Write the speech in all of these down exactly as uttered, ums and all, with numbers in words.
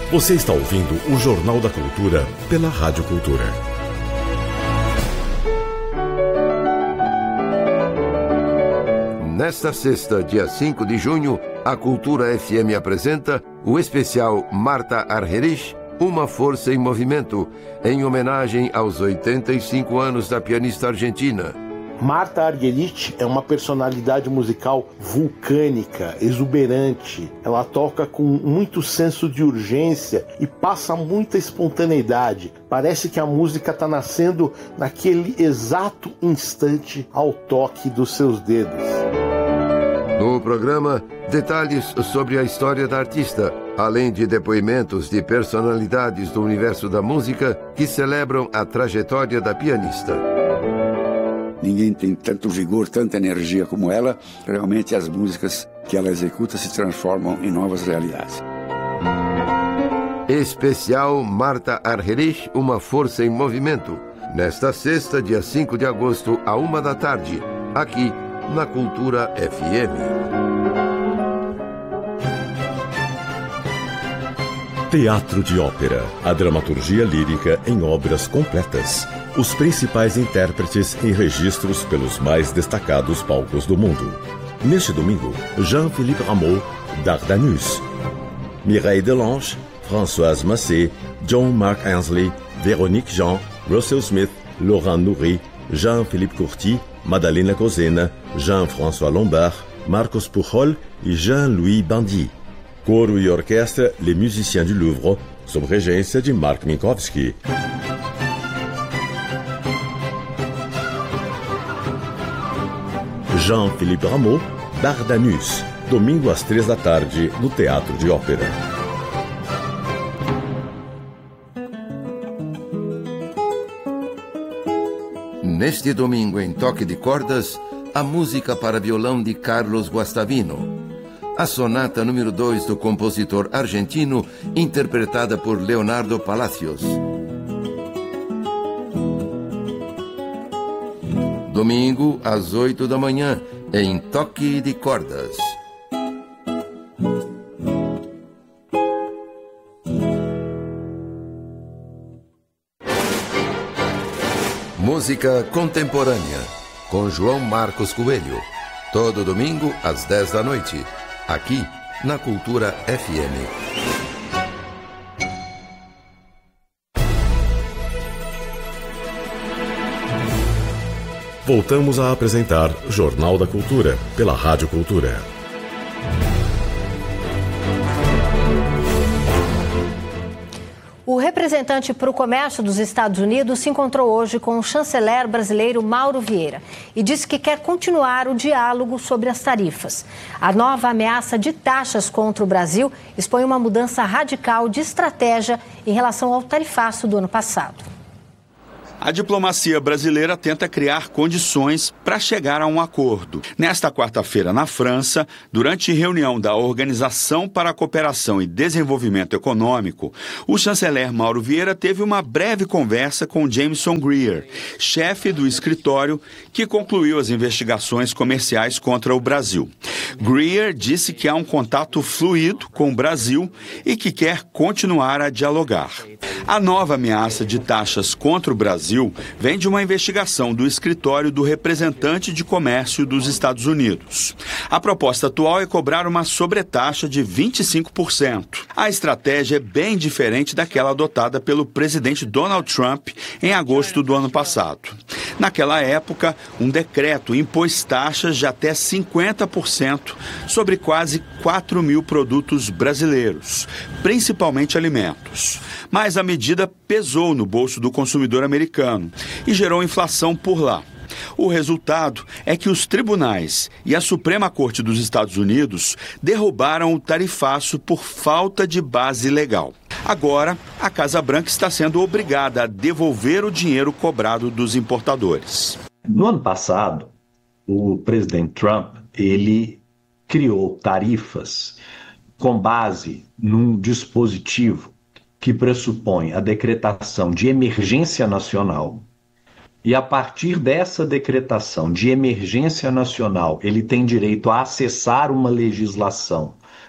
Você está ouvindo o Jornal da Cultura pela Rádio Cultura. Nesta sexta, dia cinco de junho, a Cultura F M apresenta o especial Marta Argerich, Uma Força em Movimento, em homenagem aos oitenta e cinco anos da pianista argentina. Marta Argerich é uma personalidade musical vulcânica, exuberante. Ela toca com muito senso de urgência e passa muita espontaneidade. Parece que a música está nascendo naquele exato instante ao toque dos seus dedos. No programa, detalhes sobre a história da artista, além de depoimentos de personalidades do universo da música que celebram a trajetória da pianista. Ninguém tem tanto vigor, tanta energia como ela. Realmente as músicas que ela executa se transformam em novas realidades. Especial Marta Argerich, Uma Força em Movimento. Nesta sexta, dia cinco de agosto, à uma da tarde, aqui na Cultura F M. Teatro de Ópera, a dramaturgia lírica em obras completas. Os principais intérpretes em registros pelos mais destacados palcos do mundo. Neste domingo, Jean-Philippe Rameau, Dardanus. Mireille Delange, Françoise Massé, John Mark Ainsley, Véronique Jean, Russell Smith, Laurent Nourri, Jean-Philippe Courty, Madalena Cosena, Jean-François Lombard, Marcos Pujol e Jean-Louis Bandy. Coro e orquestra Les Musiciens du Louvre, sob regência de Mark Minkowski. Jean-Philippe Rameau, Dardanus, domingo às três da tarde, no Teatro de Ópera. Neste domingo, em Toque de Cordas, a música para violão de Carlos Guastavino. A sonata número dois do compositor argentino, interpretada por Leonardo Palacios. Domingo, às oito da manhã, em Toque de Cordas. Música contemporânea, com João Marcos Coelho. Todo domingo, às dez da noite, aqui na Cultura F M. Voltamos a apresentar Jornal da Cultura, pela Rádio Cultura. O representante para o comércio dos Estados Unidos se encontrou hoje com o chanceler brasileiro Mauro Vieira e disse que quer continuar o diálogo sobre as tarifas. A nova ameaça de taxas contra o Brasil expõe uma mudança radical de estratégia em relação ao tarifaço do ano passado. A diplomacia brasileira tenta criar condições para chegar a um acordo. Nesta quarta-feira, na França, durante reunião da Organização para a Cooperação e Desenvolvimento Econômico, o chanceler Mauro Vieira teve uma breve conversa com Jameson Greer, chefe do escritório que concluiu as investigações comerciais contra o Brasil. Greer disse que há um contato fluido com o Brasil e que quer continuar a dialogar. A nova ameaça de taxas contra o Brasil vem de uma investigação do escritório do representante de comércio dos Estados Unidos. A proposta atual é cobrar uma sobretaxa de vinte e cinco por cento. A estratégia é bem diferente daquela adotada pelo presidente Donald Trump em agosto do ano passado. Naquela época, um decreto impôs taxas de até cinquenta por cento sobre quase quatro mil produtos brasileiros, principalmente alimentos. Mas a medida pesou no bolso do consumidor americano e gerou inflação por lá. O resultado é que os tribunais e a Suprema Corte dos Estados Unidos derrubaram o tarifaço por falta de base legal. Agora, a Casa Branca está sendo obrigada a devolver o dinheiro cobrado dos importadores. No ano passado, o presidente Trump, ele criou tarifas com base num dispositivo que pressupõe a decretação de emergência nacional. E a partir dessa decretação de emergência nacional, ele tem direito a acessar uma legislação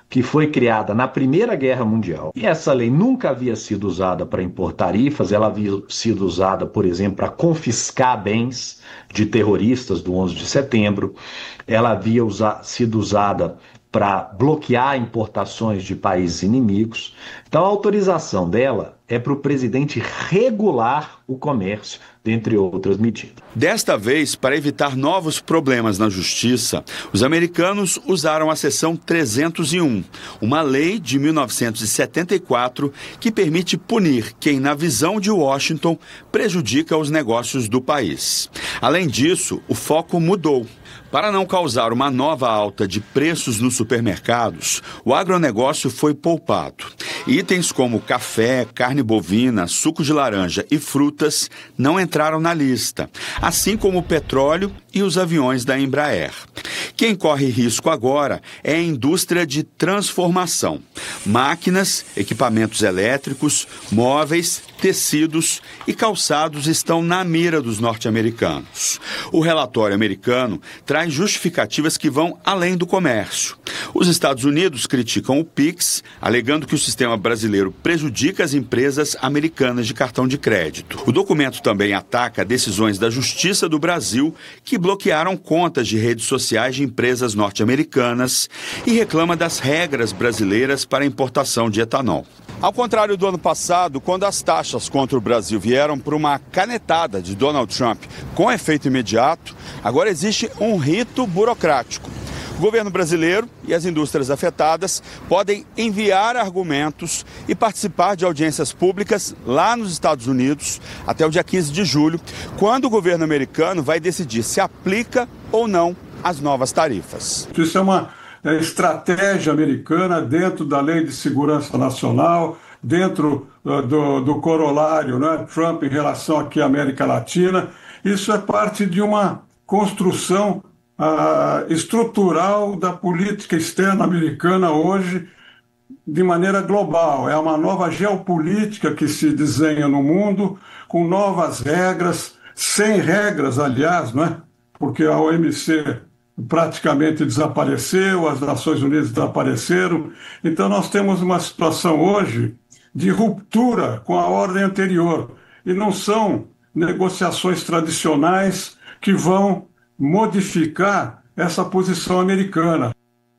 que foi criada na Primeira Guerra Mundial. E essa lei nunca havia sido usada para impor tarifas, ela havia sido usada, por exemplo, para confiscar bens de terroristas do onze de setembro, ela havia usa- sido usada para bloquear importações de países inimigos. Então, a autorização dela é para o presidente regular o comércio, dentre outras medidas. Desta vez, para evitar novos problemas na justiça, os americanos usaram a seção trezentos e um, uma lei de mil novecentos e setenta e quatro que permite punir quem, na visão de Washington, prejudica os negócios do país. Além disso, o foco mudou. Para não causar uma nova alta de preços nos supermercados, o agronegócio foi poupado. Itens como café, carne bovina, suco de laranja e frutas não entraram na lista, assim como o petróleo e os aviões da Embraer. Quem corre risco agora é a indústria de transformação. Máquinas, equipamentos elétricos, móveis, tecidos e calçados estão na mira dos norte-americanos. O relatório americano traz justificativas que vão além do comércio. Os Estados Unidos criticam o Pix, alegando que o sistema brasileiro prejudica as empresas americanas de cartão de crédito. O documento também ataca decisões da Justiça do Brasil que bloquearam contas de redes sociais de empresas norte-americanas e reclama das regras brasileiras para a importação de etanol. Ao contrário do ano passado, quando as taxas contra o Brasil vieram por uma canetada de Donald Trump com efeito imediato, agora existe um rito burocrático. O governo brasileiro e as indústrias afetadas podem enviar argumentos e participar de audiências públicas lá nos Estados Unidos até o dia quinze de julho, quando o governo americano vai decidir se aplica ou não as novas tarifas. Isso é uma estratégia americana dentro da Lei de Segurança Nacional, dentro uh, do, do corolário, né, Trump em relação aqui à América Latina. Isso é parte de uma construção uh, estrutural da política externa americana hoje, de maneira global. É uma nova geopolítica que se desenha no mundo, com novas regras, sem regras, aliás, né, porque a O M C praticamente desapareceu, as Nações Unidas desapareceram. Então nós temos uma situação hoje de ruptura com a ordem anterior. E não são negociações tradicionais que vão modificar essa posição americana.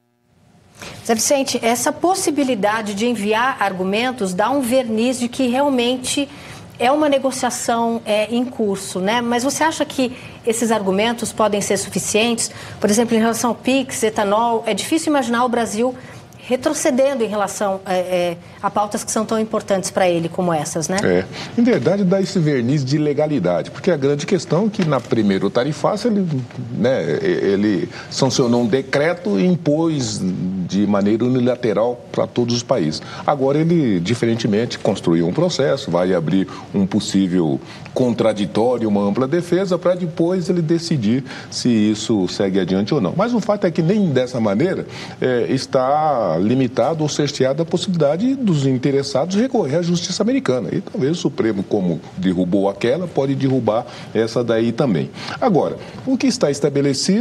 Zé Vicente, essa possibilidade de enviar argumentos dá um verniz de que realmente é uma negociação é, em curso, né? Mas você acha que esses argumentos podem ser suficientes? Por exemplo, em relação ao Pix, etanol, é difícil imaginar o Brasil retrocedendo em relação é, é, a pautas que são tão importantes para ele como essas, né? É, em verdade dá esse verniz de legalidade, porque a grande questão é que na primeira tarifaça ele, né, ele sancionou um decreto e impôs de maneira unilateral para todos os países. Agora ele, diferentemente, construiu um processo, vai abrir um possível contraditório, uma ampla defesa, para depois ele decidir se isso segue adiante ou não. Mas o fato é que nem dessa maneira é, está limitado ou cerceado a possibilidade dos interessados recorrer à justiça americana. E talvez o Supremo, como derrubou aquela, pode derrubar essa daí também. Agora, o que está estabelecido